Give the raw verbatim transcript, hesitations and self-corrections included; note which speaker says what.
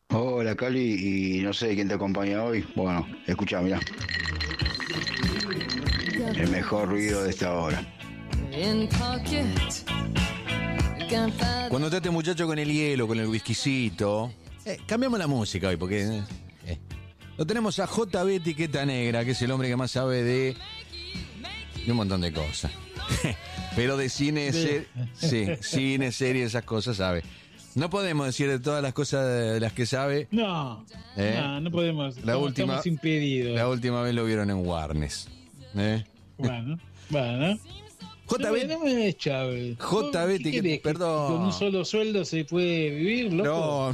Speaker 1: Hola Cali, y no sé quién te acompaña hoy. Bueno, escucha, mirá, el mejor ruido de esta hora.
Speaker 2: Cuando está este muchacho con el hielo, con el whiskycito, eh, cambiamos la música hoy porque eh, eh, lo tenemos a J B Etiqueta Negra, que es el hombre que más sabe de, de un montón de cosas. Pero de cine,
Speaker 3: De-
Speaker 2: se, sí, cine, serie, esas cosas sabe. No podemos decir de todas las cosas de las que sabe.
Speaker 3: No,
Speaker 2: ¿Eh?
Speaker 3: no, no podemos.
Speaker 2: La
Speaker 3: Estamos,
Speaker 2: última,
Speaker 3: estamos impedidos.
Speaker 2: la última vez lo vieron en Warnes. ¿Eh?
Speaker 3: Bueno, bueno. No me,
Speaker 2: J B,
Speaker 3: no me eches, Chávez.
Speaker 2: J B,
Speaker 3: ¿Qué querés? ¿Que
Speaker 2: perdón.
Speaker 3: ¿Con un solo sueldo se puede vivir, loco?
Speaker 2: No,